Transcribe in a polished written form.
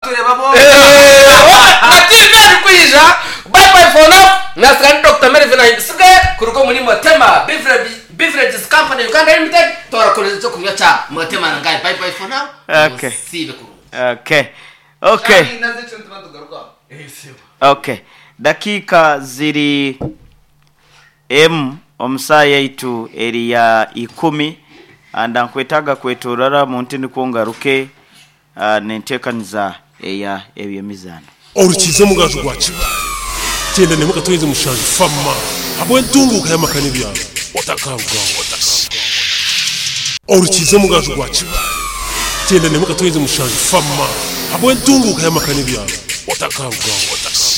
tureba bo nativeri kwija bye for now nasanga Dr. Melvin ahindisige kurugo muri Motema Beverages Company Uganda Limited torakoze cyo kunywa cha Motema nangaye bye for now. Okay. Sibe kuru. Okay. Dakika ziri omusa yaitu eriya 10 anda nkwetaga kwetorara mu ntini kongaruke nentekaniza eya ebyemizano orukize mugaje gwakiba cyenda ne mukatoyeze mushanje fama habwe ntunguka yamakani bya otakanga otasi orukize mugaje gwakiba cyenda ne mukatoyeze mushanje fama habwe ntunguka yamakani bya otakanga otasi